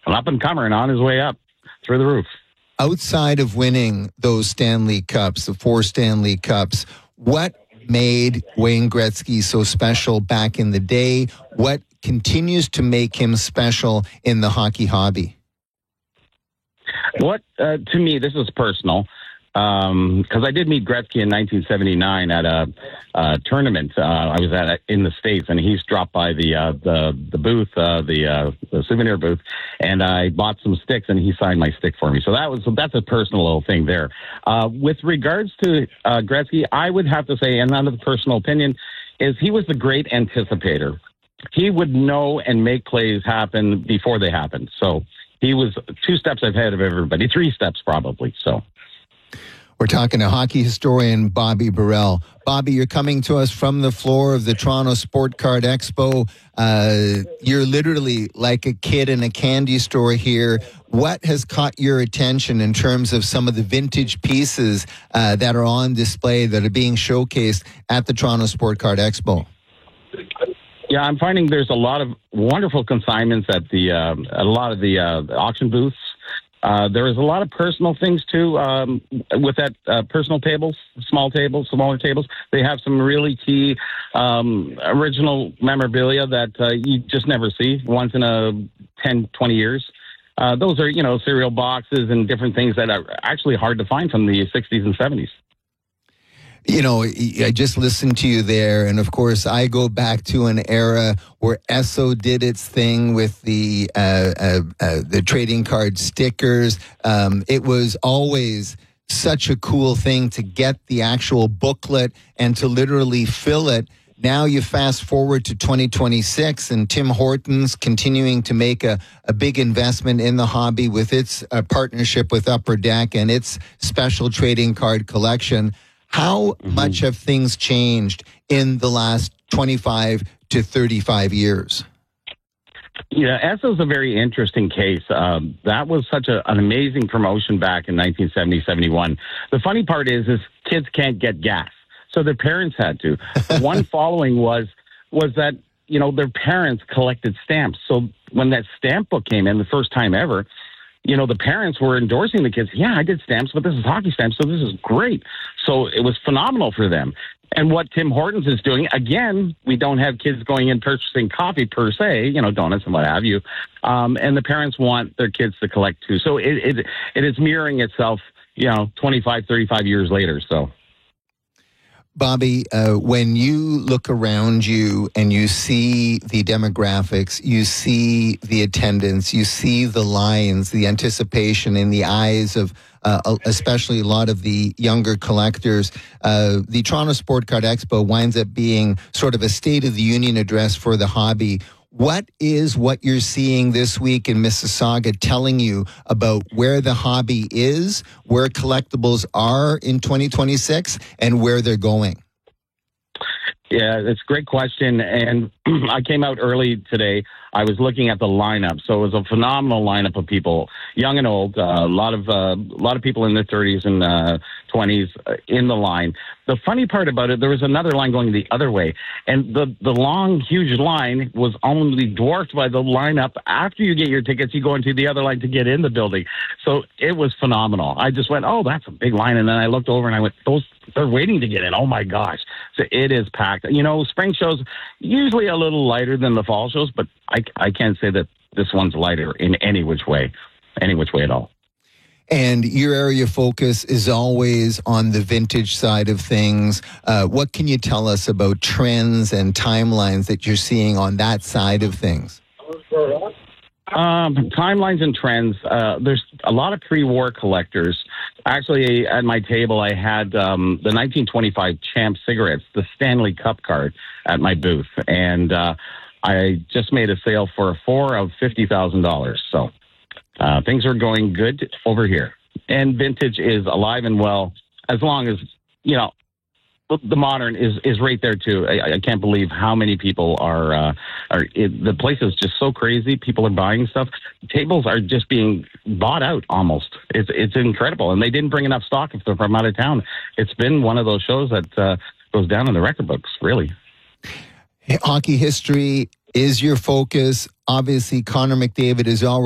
an up-and-comer and on his way up through the roof. Outside of winning those Stanley Cups, the 4 Stanley Cups, what made Wayne Gretzky so special back in the day? What continues to make him special in the hockey hobby? What, to me, this is personal, because I did meet Gretzky in 1979 at a tournament. I was in the States, and he's dropped by the booth, the souvenir booth, and I bought some sticks, and he signed my stick for me. So that's a personal little thing there. With regards to Gretzky, I would have to say, and another personal opinion, is he was the great anticipator. He would know and make plays happen before they happened. So he was 2 steps ahead of everybody, 3 steps probably. So. We're talking to hockey historian Bobby Burrell. Bobby, you're coming to us from the floor of the Toronto Sport Card Expo. You're literally like a kid in a candy store here. What has caught your attention in terms of some of the vintage pieces that are on display, that are being showcased at the Toronto Sport Card Expo? Yeah, I'm finding there's a lot of wonderful consignments at a lot of the auction booths. There is a lot of personal things too with that personal tables, smaller tables. They have some really key original memorabilia that you just never see once in a 10, 20 years. Those are, cereal boxes and different things that are actually hard to find from the 60s and 70s. I just listened to you there, and of course, I go back to an era where Esso did its thing with the trading card stickers. It was always such a cool thing to get the actual booklet and to literally fill it. Now you fast forward to 2026, and Tim Hortons continuing to make a big investment in the hobby with its partnership with Upper Deck and its special trading card collection. How much have things changed in the last 25 to 35 years? Yeah, Esso's a very interesting case. That was such an amazing promotion back in 1970, 71. The funny part is kids can't get gas, so their parents had to. One following was that, their parents collected stamps. So when that stamp book came in the first time ever, the parents were endorsing the kids. Yeah, I did stamps, but this is hockey stamps, so this is great. So it was phenomenal for them. And what Tim Hortons is doing, again, we don't have kids going in purchasing coffee per se, donuts and what have you. And the parents want their kids to collect too. So it is mirroring itself, 25, 35 years later. So. Bobby, when you look around you and you see the demographics, you see the attendance, you see the lines, the anticipation in the eyes of especially a lot of the younger collectors, the Toronto Sport Card Expo winds up being sort of a State of the Union address for the hobby. What is what you're seeing this week in Mississauga telling you about where the hobby is, where collectibles are in 2026, and where they're going? Yeah, it's a great question. And I came out early today. I was looking at the lineup. So it was a phenomenal lineup of people, young and old, a lot of people in their 30s and 20s in the line. The funny part about it, there was another line going the other way. And the long, huge line was only dwarfed by the lineup. After you get your tickets, you go into the other line to get in the building. So it was phenomenal. I just went, oh, that's a big line. And then I looked over and I went, they're waiting to get in. Oh, my gosh. So it is packed. Spring shows usually a little lighter than the fall shows, but I can't say that this one's lighter in any which way at all. And your area of focus is always on the vintage side of things. What can you tell us about trends and timelines that you're seeing on that side of things? Timelines and trends. There's a lot of pre-war collectors. Actually, at my table, I had the 1925 Champ cigarettes, the Stanley Cup card, at my booth. And I just made a sale for a 4 of $50,000. So things are going good over here. And vintage is alive and well, as long as, the modern is right there too. I can't believe how many people are the place is just so crazy. People are buying stuff. Tables are just being bought out almost. It's incredible. And they didn't bring enough stock if they're from out of town. It's been one of those shows that goes down in the record books, really. Hockey history is your focus. Obviously, Connor McDavid is already